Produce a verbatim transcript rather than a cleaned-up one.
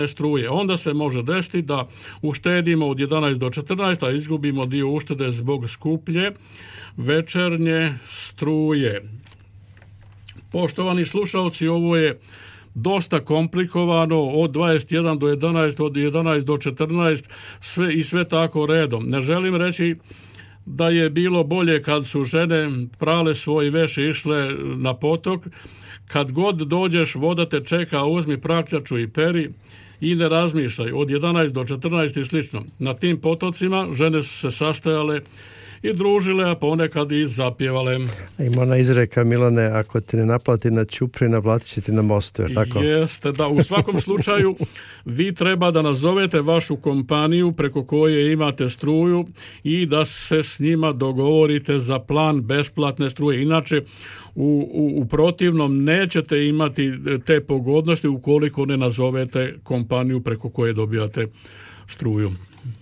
struje. Onda se može desiti da uštedimo od jedanaest do četrnaest, a izgubimo dio uštede zbog skuplje večernje struje. Poštovani slušalci, ovo je dosta komplikovano, od dvadeset jedan do jedanaest, od jedanaest do četrnaest, sve i sve tako redom. Ne želim reći da je bilo bolje kad su žene prale svoj veš i išle na potok. Kad god dođeš, voda te čeka, uzmi prakljaču i peri i ne razmišljaj, od jedanaest do četrnaest i slično. Na tim potocima žene su se sastajale i družile, a ponekad i zapjevale. Ima ona izreka, Milane, ako te ne naplati na ćupri, naplatit će ti na mostu, je tako? Jeste, da. U svakom slučaju vi treba da nazovete vašu kompaniju preko koje imate struju i da se s njima dogovorite za plan besplatne struje. Inače, u, u, u protivnom nećete imati te pogodnosti ukoliko ne nazovete kompaniju preko koje dobijate struju.